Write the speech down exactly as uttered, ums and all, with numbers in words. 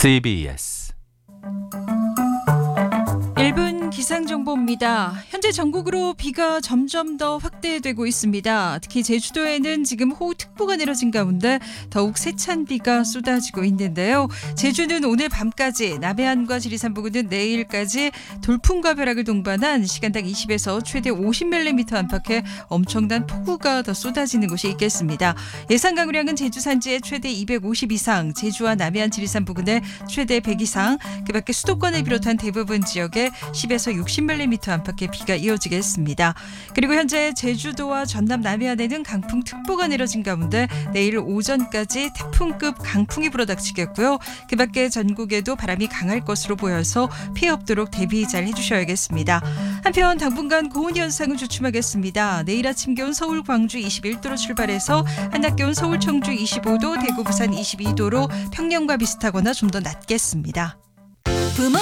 씨비에스 일 분 기상정보입니다. 현재 전국으로 비가 점점 더 확대되고 있습니다. 특히 제주도에는 지금 호우특보가 내려진 가운데 더욱 세찬 비가 쏟아지고 있는데요. 제주는 오늘 밤까지, 남해안과 지리산 부근은 내일까지 돌풍과 벼락을 동반한 시간당 이십에서 최대 오십 밀리미터 안팎의 엄청난 폭우가 더 쏟아지는 곳이 있겠습니다. 예상 강우량은 제주 산지에 최대 이백오십 이상, 제주와 남해안 지리산 부근에 최대 백 이상, 그 밖에 수도권을 비롯한 대부분 지역에 십에서 육십 밀리미터 안팎의 비가 이어지겠습니다. 그리고 현재 제주도와 전남 남해안에는 강풍특보가 내려진 가운데 내일 오전까지 태풍급 강풍이 불어닥치겠고요. 그 밖에 전국에도 바람이 강할 것으로 보여서 피해 없도록 대비 잘 해주셔야겠습니다. 한편 당분간 고온 현상은 주춤하겠습니다. 내일 아침 기온 서울, 광주 이십일 도로 출발해서 한낮 기온 서울, 청주 이십오 도, 대구, 부산 이십이 도로 평년과 비슷하거나 좀 더 낮겠습니다. 부모